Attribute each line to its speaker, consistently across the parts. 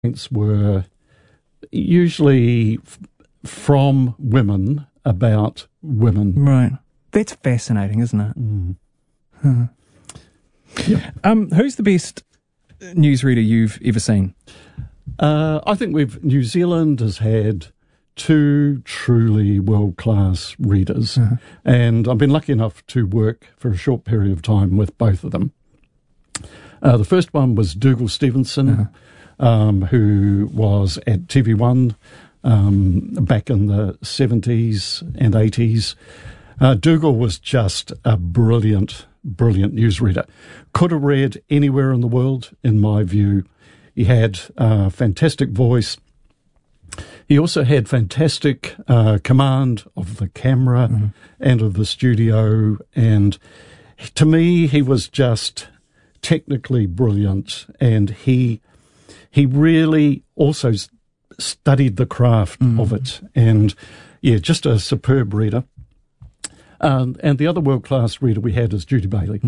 Speaker 1: were usually from women about women.
Speaker 2: Right. That's fascinating, isn't it?
Speaker 1: Mm.
Speaker 2: Huh.
Speaker 1: Yeah.
Speaker 2: Who's the best newsreader you've ever seen?
Speaker 1: I think New Zealand has had two truly world-class readers, and I've been lucky enough to work for a short period of time with both of them. The first one was Dougal Stevenson, who was at TV1 back in the 70s and 80s. Dougal was just a brilliant newsreader. Could have read anywhere in the world, in my view. He had a fantastic voice. He also had fantastic command of the camera and of the studio. And to me, he was just technically brilliant. And he really also studied the craft of it. And, yeah, just a superb reader. And the other world-class reader we had is Judy Bailey.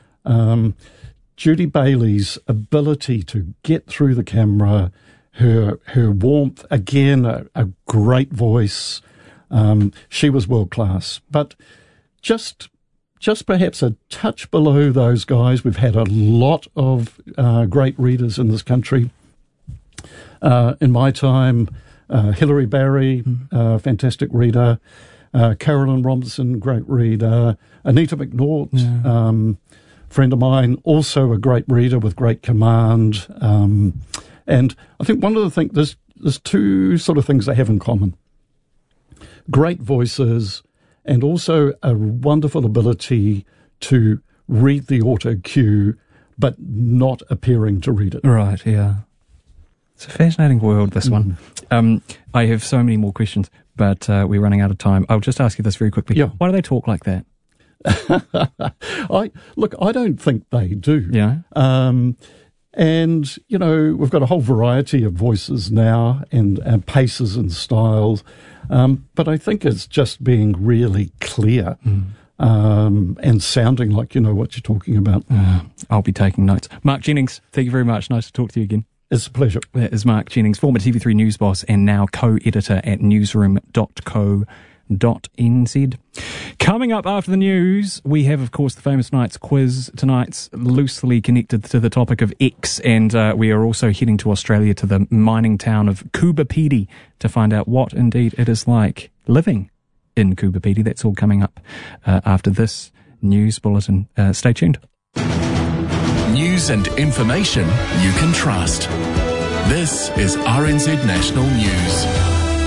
Speaker 1: Judy Bailey's ability to get through the camera, her warmth, again, a great voice. She was world-class. But just perhaps a touch below those guys. We've had a lot of great readers in this country. In my time, Hilary Barry, fantastic reader. Carolyn Robinson, great reader. Anita McNaught, friend of mine, also a great reader with great command. And I think one of the things, there's two sort of things they have in common. Great voices and also a wonderful ability to read the auto cue, but not appearing to read it.
Speaker 2: Right, yeah. It's a fascinating world, this one. I have so many more questions, but we're running out of time. I'll just ask you this very quickly.
Speaker 1: Yeah.
Speaker 2: Why do they talk like that?
Speaker 1: I don't think they do.
Speaker 2: Yeah.
Speaker 1: And, you know, we've got a whole variety of voices now and paces and styles. But I think it's just being really clear and sounding like you know what you're talking about.
Speaker 2: I'll be taking notes. Mark Jennings, thank you very much. Nice to talk to you again.
Speaker 1: It's a pleasure.
Speaker 2: That is Mark Jennings, former TV3 News boss and now co-editor at newsroom.co.nz. Coming up after the news, we have, of course, the famous Night's Quiz. Tonight's loosely connected to the topic of X, and we are also heading to Australia to the mining town of Coober Pedy to find out what indeed it is like living in Coober Pedy. That's all coming up after this news bulletin. Stay tuned.
Speaker 3: News and information you can trust. This is RNZ National News.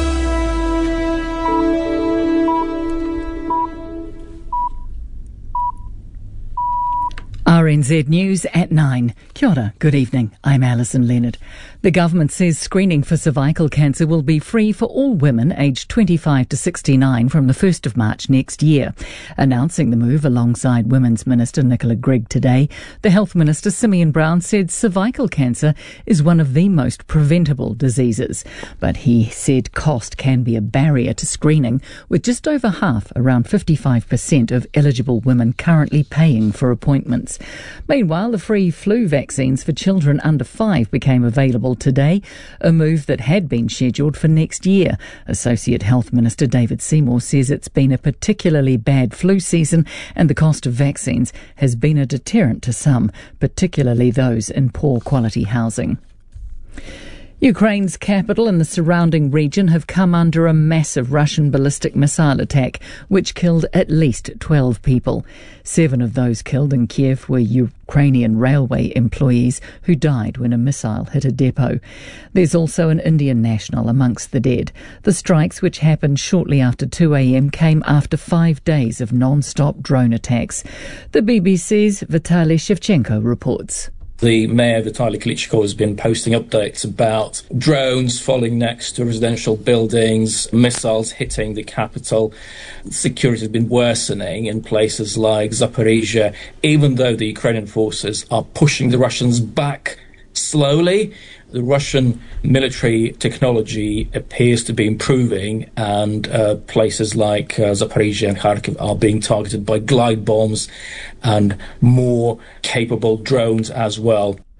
Speaker 4: RNZ News at 9. Kia ora, good evening. I'm Alison Leonard. The government says screening for cervical cancer will be free for all women aged 25 to 69 from the 1st of March next year. Announcing the move alongside Women's Minister Nicola Grigg today, the Health Minister Simeon Brown said cervical cancer is one of the most preventable diseases. But he said cost can be a barrier to screening, with just over half, around 55% of eligible women currently paying for appointments. Meanwhile, the free flu vaccines for children under 5 became available today, a move that had been scheduled for next year. Associate Health Minister David Seymour says it's been a particularly bad flu season and the cost of vaccines has been a deterrent to some, particularly those in poor quality housing. Ukraine's capital and the surrounding region have come under a massive Russian ballistic missile attack, which killed at least 12 people. 7 of those killed in Kiev were Ukrainian railway employees who died when a missile hit a depot. There's also an Indian national amongst the dead. The strikes, which happened shortly after 2 a.m, came after 5 days of non-stop drone attacks. The BBC's Vitaly Shevchenko reports.
Speaker 5: The mayor, Vitaly Klitschko, has been posting updates about drones falling next to residential buildings, missiles hitting the capital. Security has been worsening in places like Zaporizhia, even though the Ukrainian forces are pushing the Russians back slowly. The Russian military technology appears to be improving, and places like Zaporizhia and Kharkiv are being targeted by glide bombs and more capable drones as well.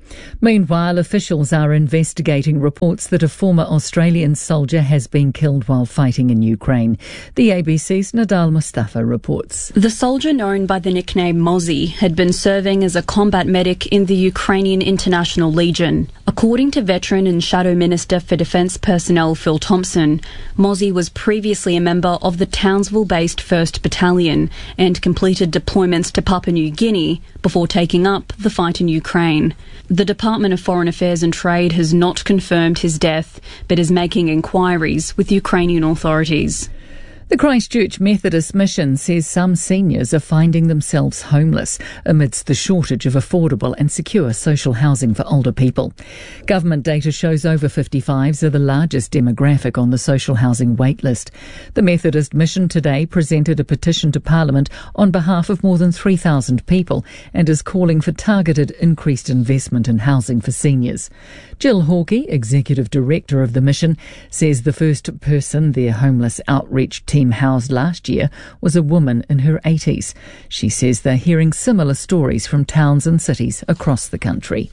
Speaker 4: Meanwhile, officials are investigating reports that a former Australian soldier has been killed while fighting in Ukraine. The ABC's Nadal Mustafa reports.
Speaker 6: The soldier, known by the nickname Mozzie, had been serving as a combat medic in the Ukrainian International Legion. According to veteran and Shadow Minister for Defence Personnel Phil Thompson, Mozzie was previously a member of the Townsville-based 1st Battalion and completed deployments to Papua New Guinea before taking up the fight in Ukraine. The Department of Foreign Affairs and Trade has not confirmed his death, but is making inquiries with Ukrainian authorities.
Speaker 4: The Christchurch Methodist Mission says some seniors are finding themselves homeless amidst the shortage of affordable and secure social housing for older people. Government data shows over 55s are the largest demographic on the social housing waitlist. The Methodist Mission today presented a petition to Parliament on behalf of more than 3,000 people and is calling for targeted increased investment in housing for seniors. Jill Hawkey, Executive Director of the mission, says the first person their homeless outreach team housed last year was a woman in her 80s. She says they're hearing similar stories from towns and cities across the country.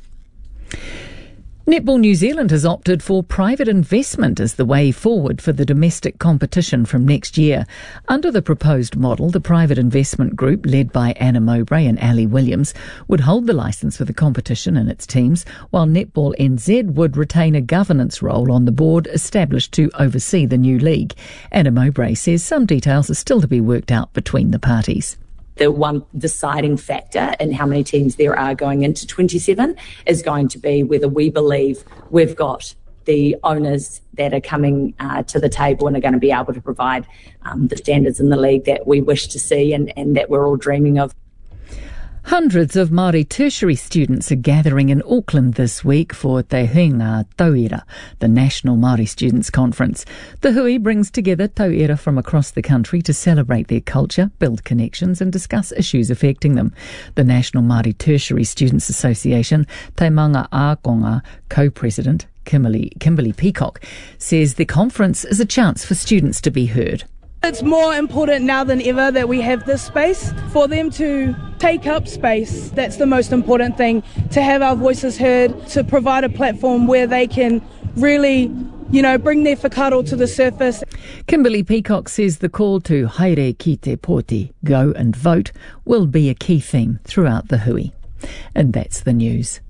Speaker 4: Netball New Zealand has opted for private investment as the way forward for the domestic competition from next year. Under the proposed model, the private investment group, led by Anna Mowbray and Ali Williams, would hold the licence for the competition and its teams, while Netball NZ would retain a governance role on the board established to oversee the new league. Anna Mowbray says some details are still to be worked out between the parties.
Speaker 7: The one deciding factor in how many teams there are going into 27 is going to be whether we believe we've got the owners that are coming to the table and are going to be able to provide the standards in the league that we wish to see and that we're all dreaming of.
Speaker 4: Hundreds of Māori tertiary students are gathering in Auckland this week for Te Huinga Tauira, the National Māori Students' Conference. The hui brings together tauira from across the country to celebrate their culture, build connections and discuss issues affecting them. The National Māori Tertiary Students Association, Te Manga Ākonga co-president Kimberly Peacock, says the conference is a chance for students to be heard.
Speaker 8: It's more important now than ever that we have this space for them to take up space. That's the most important thing, to have our voices heard, to provide a platform where they can really, bring their whakaaro to the surface.
Speaker 4: Kimberly Peacock says the call to haere ki te poti, go and vote, will be a key theme throughout the hui. And that's the news.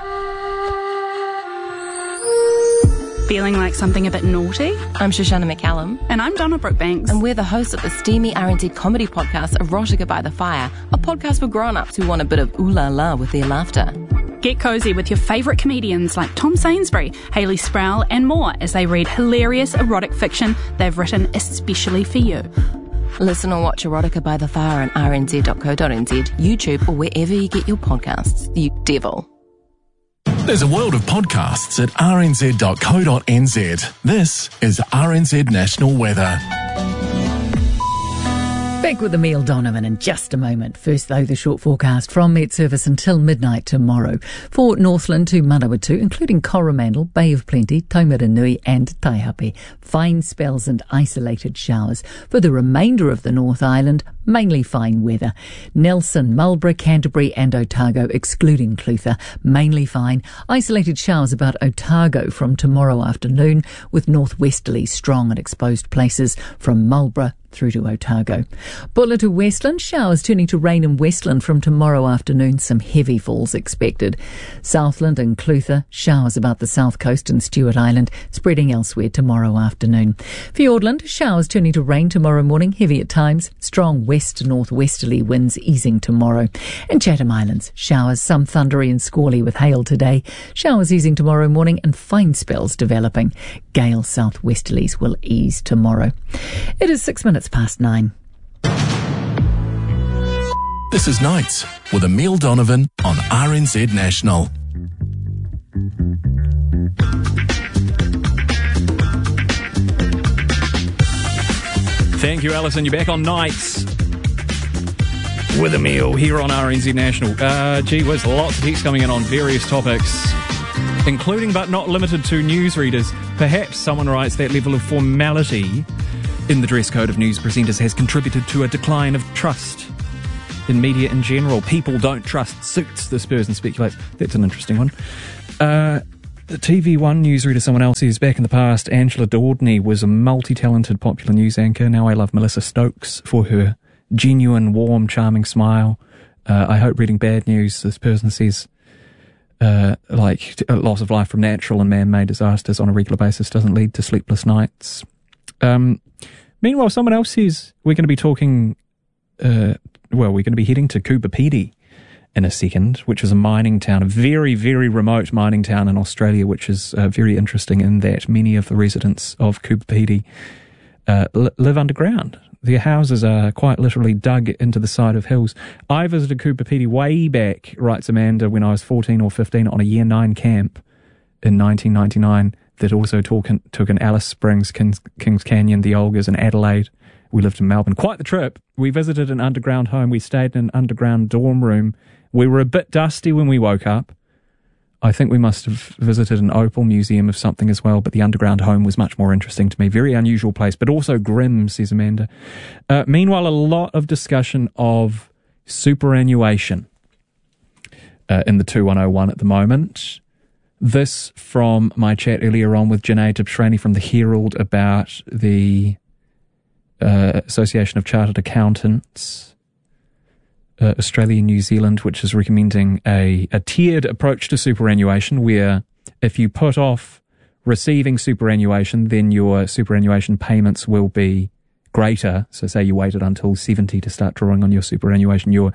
Speaker 9: Feeling like something a bit naughty?
Speaker 10: I'm Shoshana McCallum.
Speaker 9: And I'm Donna Brookbanks.
Speaker 10: And we're the hosts of the steamy RNZ comedy podcast Erotica by the Fire, a podcast for grown-ups who want a bit of ooh la la with their laughter.
Speaker 9: Get cosy with your favourite comedians like Tom Sainsbury, Hayley Sproul and more as they read hilarious erotic fiction they've written especially for you.
Speaker 10: Listen or watch Erotica by the Fire on rnz.co.nz, YouTube or wherever you get your podcasts, you devil.
Speaker 3: There's a world of podcasts at rnz.co.nz. This is RNZ National Weather.
Speaker 4: Back with Emile Donovan in just a moment. First, though, the short forecast from Met Service until midnight tomorrow for Northland to Manawatu, including Coromandel, Bay of Plenty, Taumaranui and Taihape. Fine spells and isolated showers. For the remainder of the North Island, mainly fine weather. Nelson, Marlborough, Canterbury and Otago, excluding Clutha, mainly fine. Isolated showers about Otago from tomorrow afternoon, with northwesterly strong at exposed places from Marlborough through to Otago. Buller to Westland, showers turning to rain in Westland from tomorrow afternoon, some heavy falls expected. Southland and Clutha, showers about the south coast and Stewart Island, spreading elsewhere tomorrow afternoon. Fiordland, showers turning to rain tomorrow morning, heavy at times, strong west-northwesterly winds easing tomorrow. And Chatham Islands, showers, some thundery and squally with hail today, showers easing tomorrow morning and fine spells developing. Gale southwesterlies will ease tomorrow. It is 6 minutes past 9.
Speaker 3: This is Nights with Emile Donovan on RNZ National.
Speaker 2: Thank you, Alison. You're back on Nights with Emile here on RNZ National. Gee whiz, lots of text coming in on various topics, including but not limited to newsreaders. Perhaps someone writes that level of formality in the dress code of news presenters has contributed to a decline of trust in media in general. People don't trust suits, this person speculates. That's an interesting one. The TV1 newsreader, someone else says, back in the past, Angela Dordney was a multi-talented popular news anchor. Now I love Melissa Stokes for her genuine, warm, charming smile. I hope reading bad news, this person says, like loss of life from natural and man-made disasters on a regular basis doesn't lead to sleepless nights. Meanwhile, someone else says we're going to be talking, we're going to be heading to Coober Pedy in a second, which is a mining town, a very, very remote mining town in Australia, which is very interesting in that many of the residents of Coober Pedy live underground. Their houses are quite literally dug into the side of hills. I visited Coober Pedy way back, writes Amanda, when I was 14 or 15 on a Year 9 camp in 1999 that also took in Alice Springs, Kings Canyon, the Olgas and Adelaide. We lived in Melbourne. Quite the trip. We visited an underground home. We stayed in an underground dorm room. We were a bit dusty when we woke up. I think we must have visited an opal museum of something as well, but the underground home was much more interesting to me. Very unusual place, but also grim, says Amanda. Meanwhile, a lot of discussion of superannuation in the 2101 at the moment. This from my chat earlier on with Janae Tibshrani from the Herald about the Association of Chartered Accountants, Australia and New Zealand, which is recommending a tiered approach to superannuation, where if you put off receiving superannuation, then your superannuation payments will be greater. So say you waited until 70 to start drawing on your superannuation, your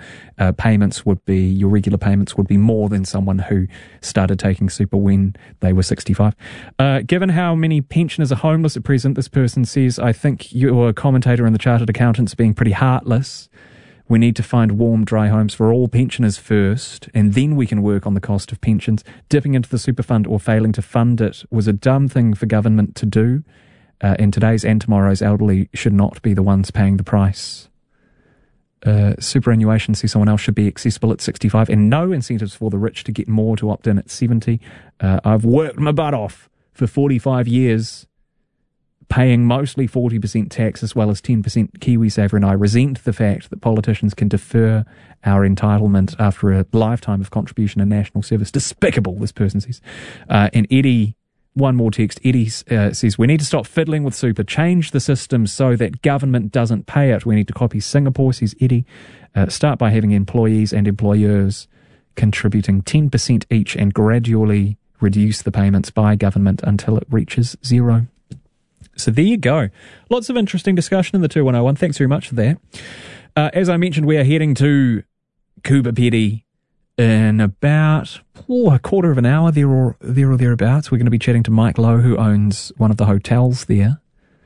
Speaker 2: your regular payments would be more than someone who started taking super when they were 65. Given how many pensioners are homeless at present, this person says, I think your commentator in the Chartered Accountants being pretty heartless. We need to find warm, dry homes for all pensioners first, and then we can work on the cost of pensions. Dipping into the super fund or failing to fund it was a dumb thing for government to do, and today's and tomorrow's elderly should not be the ones paying the price. Superannuation, says someone else, should be accessible at 65 and no incentives for the rich to get more to opt in at 70. I've worked my butt off for 45 years, paying mostly 40% tax as well as 10% KiwiSaver, and I resent the fact that politicians can defer our entitlement after a lifetime of contribution and national service. Despicable, this person says. And Eddie, one more text, Eddie says, we need to stop fiddling with super, change the system so that government doesn't pay it. We need to copy Singapore, says Eddie. Start by having employees and employers contributing 10% each and gradually reduce the payments by government until it reaches zero. So there you go. Lots of interesting discussion in the 2101. Thanks very much for that. As I mentioned, we are heading to Coober Pedy in about a quarter of an hour, there or thereabouts. We're going to be chatting to Mike Lowe, who owns one of the hotels there.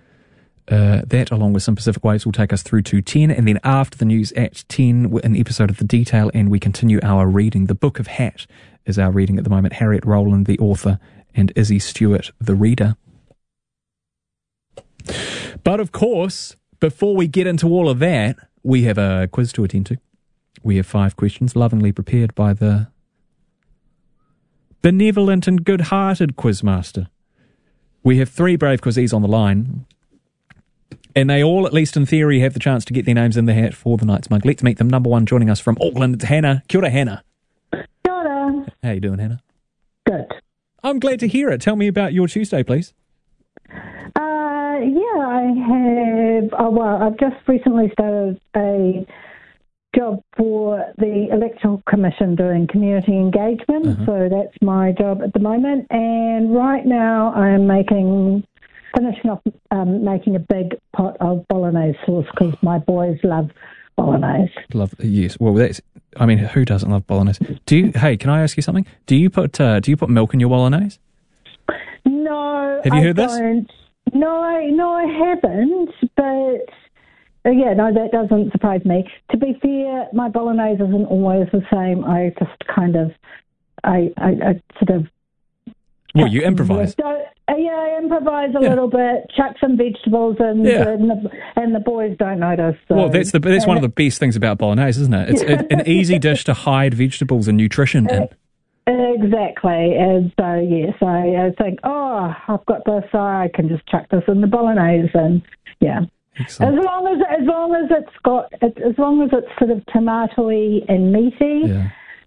Speaker 2: That, along with some Pacific Waves, will take us through to 10. And then after the news at 10, an episode of The Detail, and we continue our reading. The Book of Hat is our reading at the moment. Harriet Rowland, the author, and Izzy Stewart, the reader. But of course, before we get into all of that, we have a quiz to attend to. We have 5 questions lovingly prepared by the benevolent and good-hearted quizmaster. We have 3 brave quizzies on the line, and they all, at least in theory, have the chance to get their names in the hat for the night's mug. Let's meet them. Number 1 joining us from Auckland, it's Hannah. Kia ora, Hannah.
Speaker 11: Kia ora.
Speaker 2: How you doing, Hannah?
Speaker 11: Good.
Speaker 2: I'm glad to hear it. Tell me about your Tuesday, please.
Speaker 11: Yeah, I have. I've just recently started a job for the Electoral Commission doing community engagement, so that's my job at the moment. And right now I'm finishing off making a big pot of bolognese sauce because my boys love bolognese.
Speaker 2: Yes. Well, who doesn't love bolognese? Hey, can I ask you something? Do you put milk in your bolognese?
Speaker 11: No.
Speaker 2: Have you heard this?
Speaker 11: No, I haven't, but that doesn't surprise me. To be fair, my bolognese isn't always the same. I just kind of, I sort of...
Speaker 2: Well, you improvise.
Speaker 11: I improvise a little bit, chuck some vegetables in, and the boys don't notice. So.
Speaker 2: Well, that's one of the best things about bolognese, isn't it? It's an easy dish to hide vegetables and nutrition in.
Speaker 11: Exactly, and so yes, I think, I've got this, so I can just chuck this in the bolognese, and
Speaker 2: Excellent.
Speaker 11: as long as it's sort of tomatoey and meaty,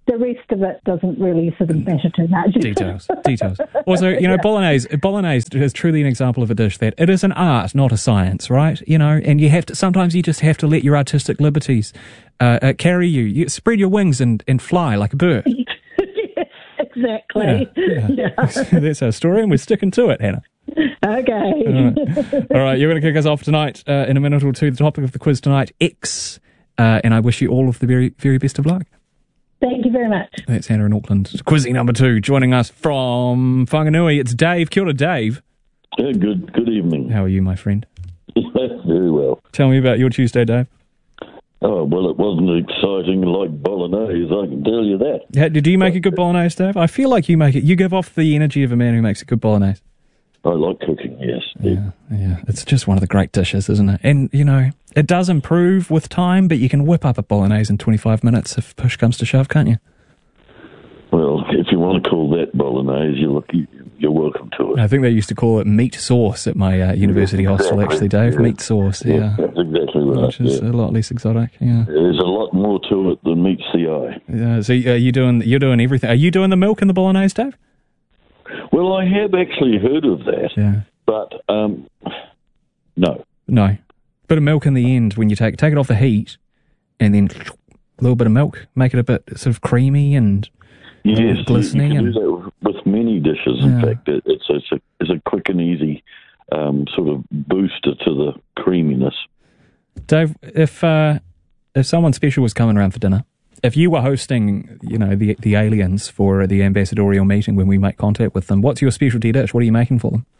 Speaker 11: the rest of it doesn't really sort of matter too much.
Speaker 2: Details. Also, bolognese is truly an example of a dish that it is an art, not a science, right? And sometimes you just have to let your artistic liberties carry you. You spread your wings and fly like a bird.
Speaker 11: Yes, exactly.
Speaker 2: Yeah. That's our story, and we're sticking to it, Hannah.
Speaker 11: Okay.
Speaker 2: All right, you're going to kick us off tonight in a minute or two. The topic of the quiz tonight, X, and I wish you all of the very, very best of luck.
Speaker 11: Thank you very much.
Speaker 2: That's Hannah in Auckland. Quizzy number 2, joining us from Whanganui. It's Dave. Kia ora, Dave.
Speaker 12: Yeah, good evening.
Speaker 2: How are you, my friend?
Speaker 12: Very well.
Speaker 2: Tell me about your Tuesday, Dave.
Speaker 12: Oh, well, it wasn't exciting like bolognese, I can tell you that.
Speaker 2: Do you make a good bolognese, Dave? I feel like you make it. You give off the energy of a man who makes a good bolognese.
Speaker 12: I like cooking, yes.
Speaker 2: Yeah. It's just one of the great dishes, isn't it? And, it does improve with time, but you can whip up a bolognese in 25 minutes if push comes to shove, can't you?
Speaker 12: Well, if you want to call that bolognese, you're welcome to it.
Speaker 2: I think they used to call it meat sauce at my university hostel, actually, Dave. Yeah. Meat sauce, yeah.
Speaker 12: That's exactly right.
Speaker 2: Which is a lot less exotic, yeah.
Speaker 12: There's a lot more to it than meets the eye.
Speaker 2: Yeah, so you're doing everything. Are you doing the milk in the bolognese, Dave?
Speaker 12: Well, I have actually heard of that, but no.
Speaker 2: No. Bit of milk in the end when you take it off the heat, and then a little bit of milk, make it a bit sort of creamy and glistening.
Speaker 12: You can do that with many dishes. In fact, it's a quick and easy sort of booster to the creaminess.
Speaker 2: Dave, if someone special was coming around for dinner, if you were hosting, the aliens for the ambassadorial meeting when we make contact with them, what's your specialty dish? What are you making for them?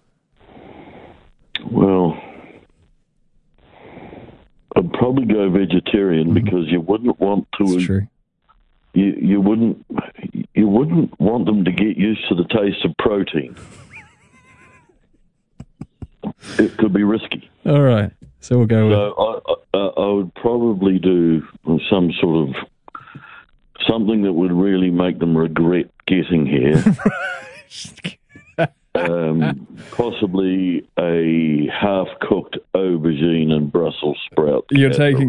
Speaker 12: Well, I'd probably go vegetarian because you wouldn't want to.
Speaker 2: That's true.
Speaker 12: You wouldn't want them to get used to the taste of protein. It could be risky.
Speaker 2: All right, so we'll go.
Speaker 12: So I would probably do some sort of something that would really make them regret getting here. Possibly a half-cooked aubergine and Brussels sprout.
Speaker 2: You're taking.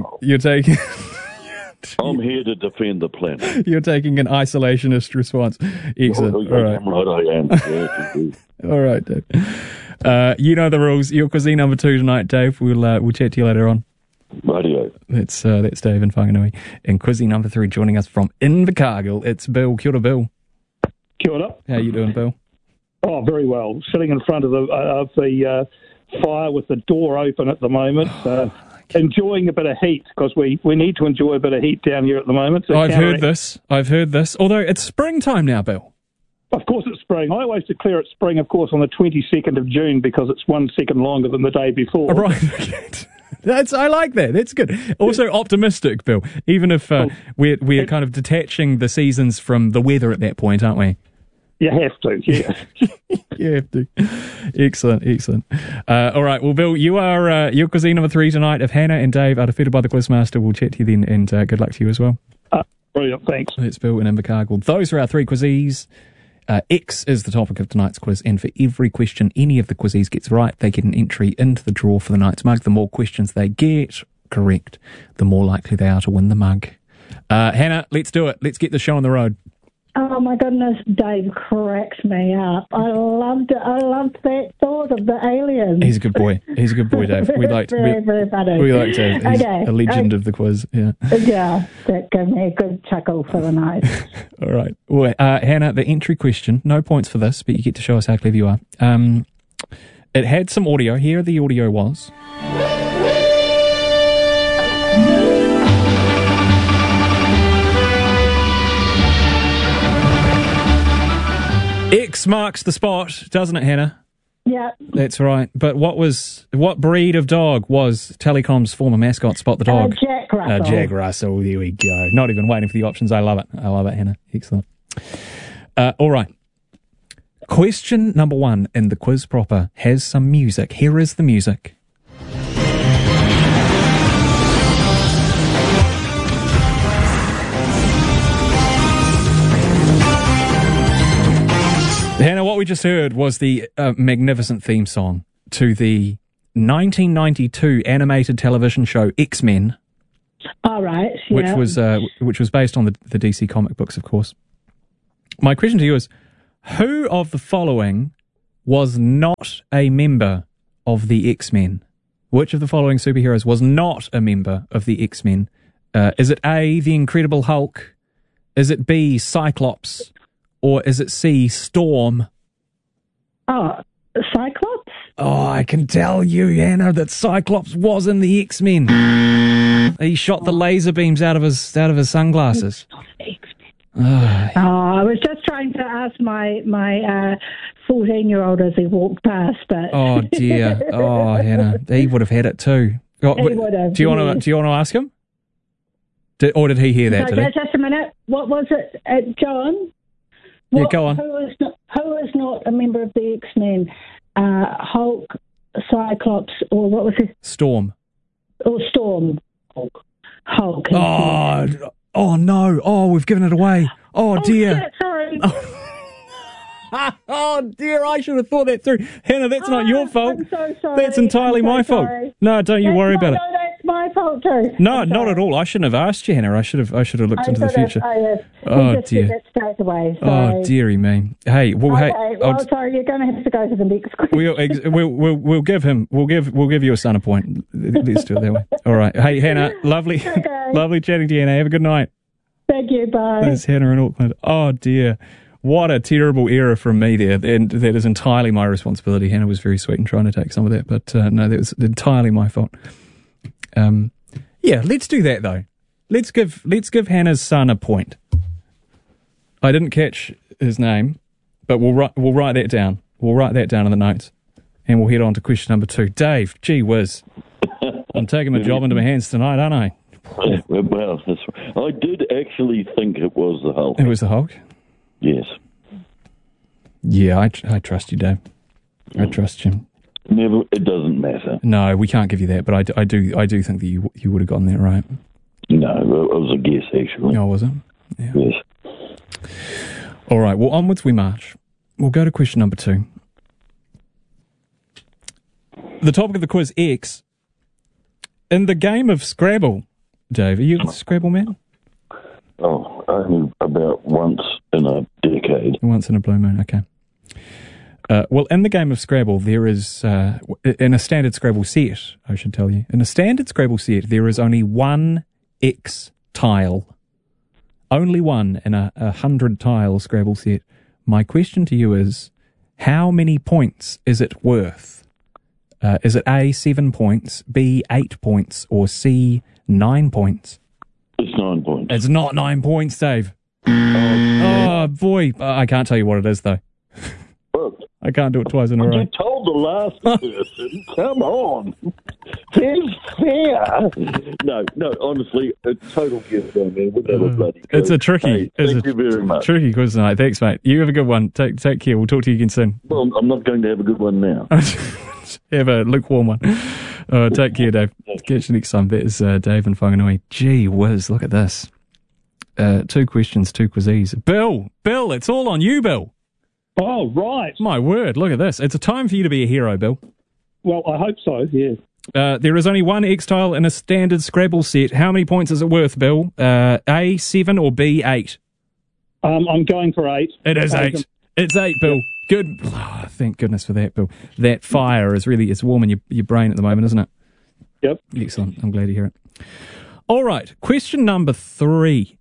Speaker 12: I'm here to defend the planet.
Speaker 2: You're taking an isolationist response. Excellent. All right.
Speaker 12: I am. Yeah,
Speaker 2: all right, Dave. You know the rules. Your cuisine number 2 tonight, Dave. We'll chat to you later on.
Speaker 12: Radio.
Speaker 2: That's Dave in Whanganui. And cuisine number 3 joining us from Invercargill. It's Bill. Kia ora, Bill.
Speaker 13: Kia ora.
Speaker 2: How you doing, Bill?
Speaker 13: Oh, very well. Sitting in front of the fire with the door open at the moment. Enjoying a bit of heat because we need to enjoy a bit of heat down here at the moment. So
Speaker 2: I've heard this. Although it's springtime now, Bill.
Speaker 13: Of course it's spring. I always declare it's spring, of course, on the 22nd of June because it's 1 second longer than the day before.
Speaker 2: Right. I like that. That's good. Also optimistic, Bill. Even if we're kind of detaching the seasons from the weather at that point, aren't we?
Speaker 13: You have to, yeah.
Speaker 2: You have to. Excellent. All right, well, Bill, you are your cuisine number 3 tonight. If Hannah and Dave are defeated by the Quizmaster, we'll chat to you then, and good luck to you as well.
Speaker 13: Brilliant, thanks.
Speaker 2: It's Bill in Invercargill. Those are our 3 quizzes. X is the topic of tonight's quiz, and for every question any of the quizzes gets right, they get an entry into the draw for the night's mug. The more questions they get correct, the more likely they are to win the mug. Hannah, let's do it. Let's get the show on the road.
Speaker 11: Oh my goodness, Dave cracked me up. I loved it. I loved that thought of the aliens.
Speaker 2: He's a good boy, Dave.
Speaker 11: Very funny.
Speaker 2: We like to. He's a legend of the quiz. Yeah.
Speaker 11: Yeah, that gave me a good chuckle for the night.
Speaker 2: All right. Well, Hannah, the entry question. No points for this, but you get to show us how clever you are. It had some audio. Here the audio was. X marks the spot, doesn't it, Hannah?
Speaker 11: Yeah.
Speaker 2: That's right. But what breed of dog was Telecom's former mascot, Spot the dog?
Speaker 11: Jack Russell.
Speaker 2: Jack Russell, there we go. Not even waiting for the options. I love it, Hannah. Excellent. All right. Question number 1 in the quiz proper has some music. Here is the music. Hannah, what we just heard was the magnificent theme song to the 1992 animated television show X-Men,
Speaker 11: All right. Yeah.
Speaker 2: which was based on the DC comic books, of course. My question to you is, who of the following was not a member of the X-Men? Which of the following superheroes was not a member of the X-Men? Is it A, the Incredible Hulk? Is it B, Cyclops? Or is it C, Storm?
Speaker 11: Oh, Cyclops?
Speaker 2: Oh, I can tell you, Hannah, that Cyclops was in the X-Men. He shot the laser beams out of his sunglasses.
Speaker 11: I was just trying to ask my 14-year-old as he walked past, but
Speaker 2: oh dear, oh Hannah, he would have had it too. Oh,
Speaker 11: he would have.
Speaker 2: Do you want to ask him? Or did he hear that?
Speaker 11: So, just a minute. What was it, John?
Speaker 2: Yeah, go on.
Speaker 11: Who is not a member of the X-Men? Hulk, Cyclops, or what was it?
Speaker 2: Storm.
Speaker 11: Or Storm. Hulk.
Speaker 2: Oh no! Oh, we've given it away. Oh dear.
Speaker 11: Shit, sorry.
Speaker 2: Oh dear! I should have thought that through, Hannah. That's not your fault.
Speaker 11: I'm so sorry.
Speaker 2: That's entirely my fault. No, don't you worry about it.
Speaker 11: No, that's my fault too.
Speaker 2: No, not at all. I shouldn't have asked you, Hannah. I should have looked into the future.
Speaker 11: Oh dear. Straight away,
Speaker 2: oh deary me. Hey, well,
Speaker 11: okay,
Speaker 2: hey.
Speaker 11: Sorry, you're going to have to go to the next question.
Speaker 2: We'll give you a son a point. Let's do it that way. All right. Hey, Hannah. Lovely, lovely chatting to you, Hannah. Have a good night.
Speaker 11: Thank you. Bye.
Speaker 2: There's Hannah in Auckland. Oh dear. What a terrible error from me there, and that is entirely my responsibility. Hannah was very sweet in trying to take some of that, but no, that was entirely my fault. Yeah, let's do that though. Let's give Hannah's son a point. I didn't catch his name, but we'll write that down. We'll write that down in the notes, and we'll head on to question number 2. Dave, gee whiz, I'm taking my job into my hands tonight, aren't I?
Speaker 12: Well, I did actually think it was the Hulk.
Speaker 2: It was the Hulk?
Speaker 12: Yes.
Speaker 2: Yeah, I trust you, Dave. I trust you.
Speaker 12: Never. It doesn't matter.
Speaker 2: No, we can't give you that, but I do think that you would have gotten that right.
Speaker 12: No, it was a guess, actually.
Speaker 2: Oh, was it? Yeah.
Speaker 12: Yes.
Speaker 2: All right, well, onwards we march. We'll go to question number 2. The topic of the quiz, X. In the game of Scrabble, Dave, are you a Scrabble man?
Speaker 12: Oh, only about once in a decade.
Speaker 2: Once in a blue moon, okay. Well, in the game of Scrabble, there is, in a standard Scrabble set, I should tell you, in a standard Scrabble set, there is only one X tile. Only one in a 100-tile Scrabble set. My question to you is, how many points is it worth? Is it A, 7 points, B, 8 points, or C, 9 points?
Speaker 12: It's 9 points.
Speaker 2: It's not 9 points, Dave. Oh, boy. I can't tell you what it is, though.
Speaker 12: Look,
Speaker 2: I can't do it twice in a row.
Speaker 12: You told the last person. Come on. It's fair. No, honestly, a total gift on me.
Speaker 2: It's a tricky.
Speaker 12: Thank you very much.
Speaker 2: Tricky quiz tonight. Thanks, mate. You have a good one. Take care. We'll talk to you again soon.
Speaker 12: Well, I'm not going to have a good one now.
Speaker 2: Have a lukewarm one. Take care, Dave. Catch you next time. That is Dave and Whanganui. Gee whiz, look at this. 2 questions, 2 quizzes. Bill, it's all on you, Bill.
Speaker 13: Oh, right.
Speaker 2: My word, look at this. It's a time for you to be a hero, Bill.
Speaker 13: Well, I hope so, yeah.
Speaker 2: There is only one X-tile in a standard Scrabble set. How many points is it worth, Bill? A, 7 or B, 8?
Speaker 13: I'm going for 8.
Speaker 2: It is 8. It's 8, Bill. Good. Oh, thank goodness for that, Bill. That fire is really, it's warming your brain at the moment, isn't it?
Speaker 13: Yep.
Speaker 2: Excellent. I'm glad to hear it. All right. Question number 3.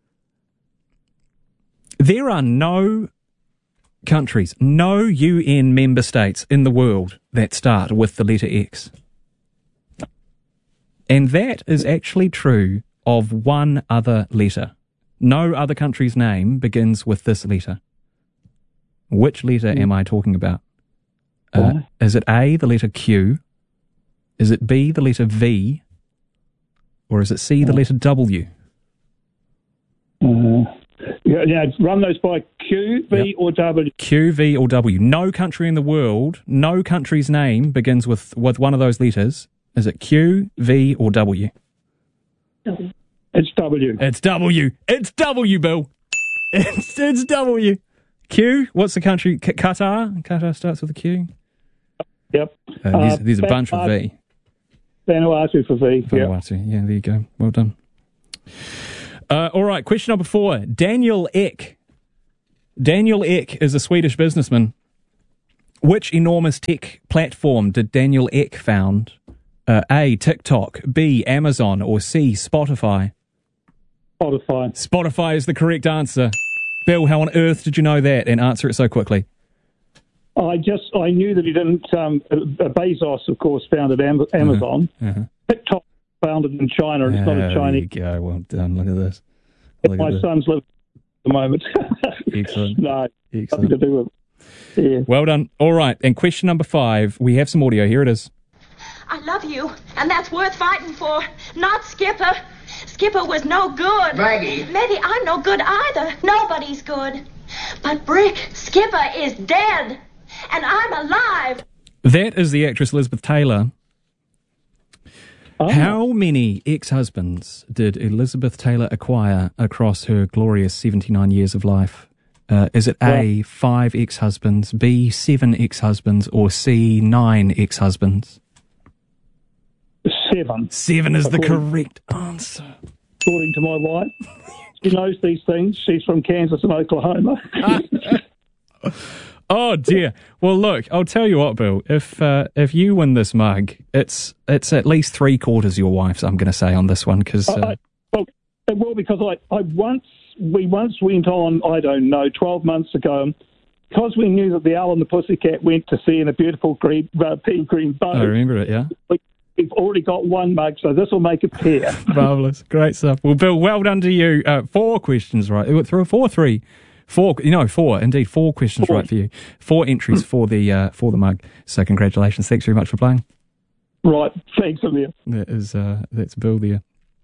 Speaker 2: There are no countries, no UN member states in the world that start with the letter X. And that is actually true of one other letter. No other country's name begins with this letter. Which letter am I talking about? Is it A, the letter Q? Is it B, the letter V? Or is it C, the letter W?
Speaker 13: Yeah, run those by Q, V, or W.
Speaker 2: Q, V, or W. No country in the world, no country's name begins with one of those letters. Is it Q, V, or W?
Speaker 13: W. It's W.
Speaker 2: It's W. It's W, Bill. It's W. Q, what's the country? Qatar? Qatar starts with a Q?
Speaker 13: Yep.
Speaker 2: There's a bunch with V.
Speaker 13: Vanuatu for V.
Speaker 2: Vanuatu, yeah, there you go. Well done. All right, question number 4. Daniel Ek. Daniel Ek is a Swedish businessman. Which enormous tech platform did Daniel Ek found? A, TikTok, B, Amazon, or C, Spotify?
Speaker 13: Spotify.
Speaker 2: Spotify is the correct answer. Bill, how on earth did you know that and answer it so quickly?
Speaker 13: I knew that he didn't. Bezos, of course, founded Amazon. TikTok founded in China, and it's not a Chinese.
Speaker 2: There you go. Well done. Look at this.
Speaker 13: My son's living at the moment.
Speaker 2: Excellent.
Speaker 13: No,
Speaker 2: Excellent.
Speaker 13: nothing to do with it. Yeah.
Speaker 2: Well done. All right. And question number 5. We have some audio. Here it is.
Speaker 14: I love you, and that's worth fighting for. Not Skipper. Skipper was no good.
Speaker 15: Maggie.
Speaker 14: Maybe I'm no good either. Nobody's good. But Brick, Skipper is dead, and I'm alive.
Speaker 2: That is the actress Elizabeth Taylor. Oh. How many ex-husbands did Elizabeth Taylor acquire across her glorious 79 years of life? Is it A, 5 ex-husbands, B, 7 ex-husbands, or C, 9 ex-husbands?
Speaker 13: 7.
Speaker 2: 7 is the correct answer.
Speaker 13: According to my wife. She knows these things. She's from Kansas and Oklahoma.
Speaker 2: Oh, dear. Well, look, I'll tell you what, Bill. If you win this mug, it's at least 3/4 your wife's, I'm going to say, on this one. Cause,
Speaker 13: well, it will, because we once went on, I don't know, 12 months ago, because we knew that the Owl and the Pussycat went to sea in a beautiful pea green boat.
Speaker 2: I remember it, yeah.
Speaker 13: We've already got 1 mug, so this will make a pair.
Speaker 2: Marvellous. Great stuff. Well, Bill, well done to you. 4 questions right. 4 indeed. 4 questions right for you. 4 entries for the mug. So congratulations. Thanks very much for playing.
Speaker 13: Right. Thanks, Emil.
Speaker 2: That's Bill there.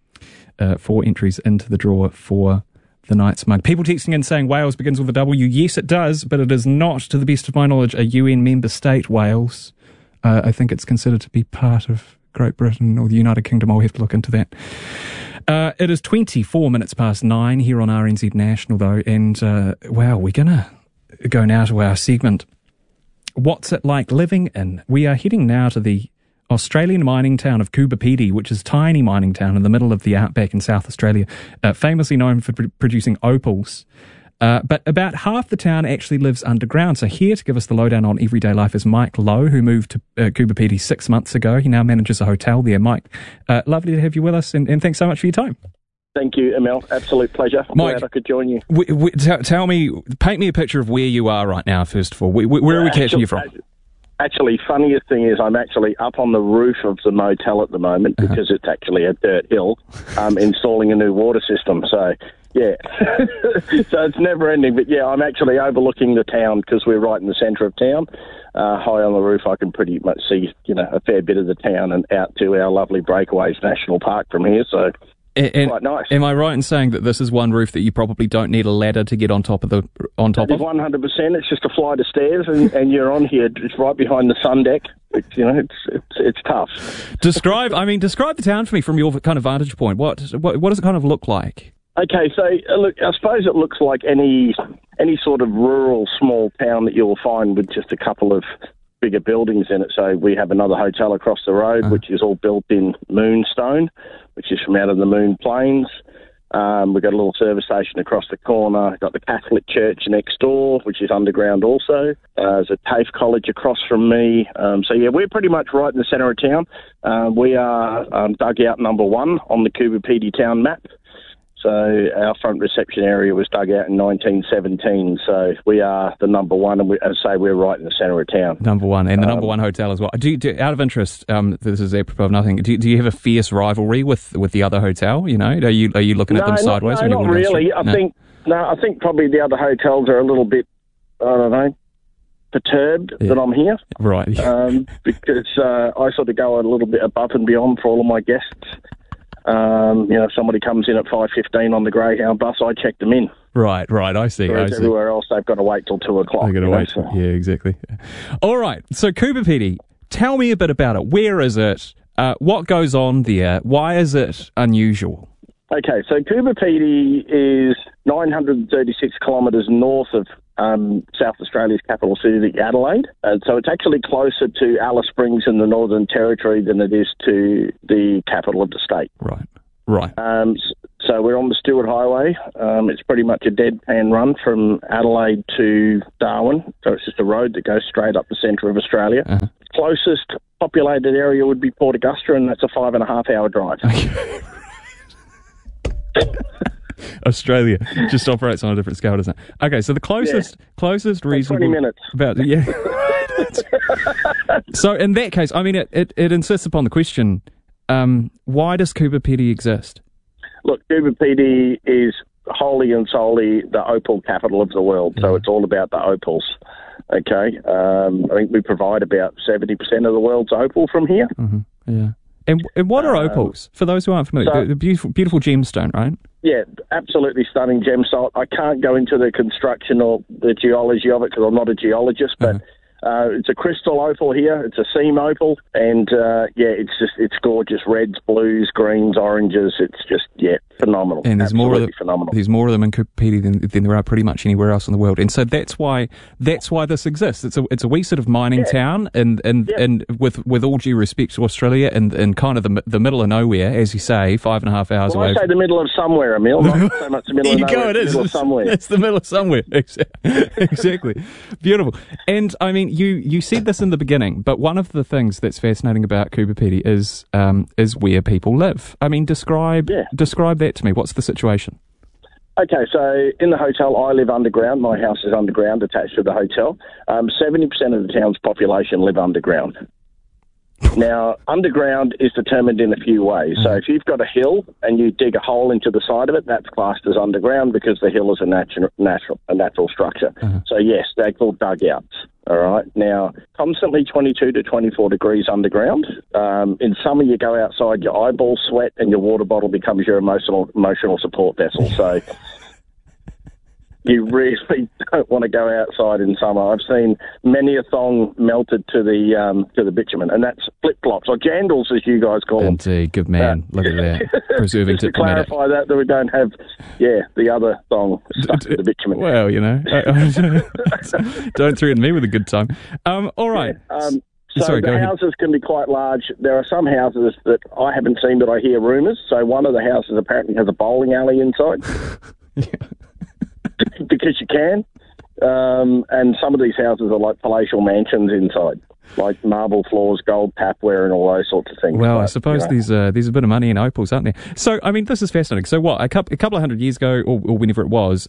Speaker 2: 4 entries into the draw for the Knights mug. People texting in saying Wales begins with a W. Yes, it does, but it is not, to the best of my knowledge, a UN member state, Wales. I think it's considered to be part of Great Britain or the United Kingdom. I'll have to look into that. It is 24 minutes past 9 here on RNZ National, though, and, we're going to go now to our segment, What's It Like Living In? We are heading now to the Australian mining town of Coober Pedy, which is a tiny mining town in the middle of the outback in South Australia, famously known for producing opals. But about half the town actually lives underground. So here to give us the lowdown on everyday life is Mike Lowe, who moved to Coober Pedy 6 months ago. He now manages a hotel there. Mike, lovely to have you with us, and thanks so much for your time.
Speaker 16: Thank you, Emil. Absolute pleasure.
Speaker 2: Mike,
Speaker 16: glad I could join you.
Speaker 2: Paint me a picture of where you are right now, first of all. Where are we catching you from?
Speaker 16: Actually, funniest thing is I'm actually up on the roof of the motel at the moment because it's actually a dirt hill, installing a new water system. So, yeah. So it's never ending. But, yeah, I'm actually overlooking the town because we're right in the centre of town. High on the roof, I can pretty much see, a fair bit of the town and out to our lovely Breakaways National Park from here. So quite nice.
Speaker 2: Am I right in saying that this is one roof that you probably don't need a ladder to get on top of? 100%.
Speaker 16: It's just a flight of stairs, and you're on here. It's right behind the sun deck. It's tough.
Speaker 2: Describe the town for me from your kind of vantage point. What does it kind of look like?
Speaker 16: Okay, so look, I suppose it looks like any sort of rural small town that you'll find with just a couple of bigger buildings in it. So we have another hotel across the road, which is all built in moonstone, which is from out of the Moon Plains. We've got a little service station across the corner. Got the Catholic church next door, which is underground also. There's a TAFE college across from me. So, yeah, we're pretty much right in the centre of town. We are dugout number 1 on the Coober Pedy town map. So our front reception area was dug out in 1917. So we are the number 1, and as I say, we're right in the centre of town.
Speaker 2: Number 1, and the number 1 hotel as well. Do out of interest, this is apropos of nothing. Do you have a fierce rivalry with the other hotel? Are you looking at them sideways?
Speaker 16: No, not really. I think probably the other hotels are a little bit, I don't know, perturbed that I'm here.
Speaker 2: Right.
Speaker 16: Because I sort of go a little bit above and beyond for all of my guests. If somebody comes in at 5:15 on the Greyhound bus, I check them in.
Speaker 2: Right, I see.
Speaker 16: Whereas everywhere else, they've got to wait till 2 o'clock.
Speaker 2: They've got to wait. So. Yeah, exactly. All right, so Coober Pedy, tell me a bit about it. Where is it? What goes on there? Why is it unusual?
Speaker 16: Okay, so Coober Pedy is 936 kilometres north of South Australia's capital city, Adelaide. And so it's actually closer to Alice Springs in the Northern Territory than it is to the capital of the state.
Speaker 2: Right.
Speaker 16: So we're on the Stewart Highway. It's pretty much a deadpan run from Adelaide to Darwin. So it's just a road that goes straight up the centre of Australia.
Speaker 2: Uh-huh.
Speaker 16: Closest populated area would be Port Augusta, and that's a 5.5-hour drive.
Speaker 2: Okay. Australia just operates on a different scale, doesn't it? Okay, so the closest reasonable...
Speaker 16: 20 minutes.
Speaker 2: So in that case, I mean, it insists upon the question, why does Coober Pedy exist?
Speaker 16: Look, Coober Pedy is wholly and solely the opal capital of the world, so it's all about the opals. Okay, I think we provide about 70% of the world's opal from here.
Speaker 2: Mm-hmm. Yeah. And what are opals? For those who aren't familiar, the beautiful gemstone, right?
Speaker 16: Yeah, absolutely stunning gemstone. I can't go into the construction or the geology of it because I'm not a geologist, but it's a crystal opal here. It's a seam opal, and it's gorgeous. Reds, blues, greens, oranges. It's just phenomenal.
Speaker 2: And there's
Speaker 16: absolutely
Speaker 2: more of them.
Speaker 16: Phenomenal.
Speaker 2: There's more of them in Coober Pedy than there are pretty much anywhere else in the world, and so that's why this exists. It's a wee sort of mining town, and with all due respect to Australia, and kind of the middle of nowhere, as you say, 5.5 hours away.
Speaker 16: I say the middle of somewhere, Emil. Not so much the middle of nowhere.
Speaker 2: It is.
Speaker 16: The middle of somewhere.
Speaker 2: It's the middle of somewhere. Exactly. Beautiful. And I mean, you said this in the beginning, but one of the things that's fascinating about Coober Pedy is where people live. I mean, describe that to me. What's the situation?
Speaker 16: Okay, so in the hotel, I live underground. My house is underground, attached to the hotel. 70% of the town's population live underground. Now, underground is determined in a few ways. So if you've got a hill and you dig a hole into the side of it, that's classed as underground because the hill is a natural structure. So yes, they're called dugouts. All right. Now, constantly 22 to 24 degrees underground. In summer, you go outside, your eyeballs sweat, and your water bottle becomes your emotional support vessel. So you really don't want to go outside in summer. I've seen many a thong melted to the bitumen, and that's flip-flops, or jandals, as you guys call them.
Speaker 2: Indeed, good man. Look at that. Preserving
Speaker 16: to
Speaker 2: diplomatic.
Speaker 16: clarify that we don't have, the other thong stuck to the bitumen.
Speaker 2: Well, don't threaten me with a good time. All right.
Speaker 16: So the houses can be quite large. There are some houses that I haven't seen, but I hear rumours. So one of the houses apparently has a bowling alley inside. Because you can. And some of these houses are like palatial mansions inside, like marble floors, gold tapware, and all those sorts of things.
Speaker 2: Well, I suppose there's a bit of money in opals, aren't there? So, I mean, this is fascinating. So what, a couple of hundred years ago, or whenever it was...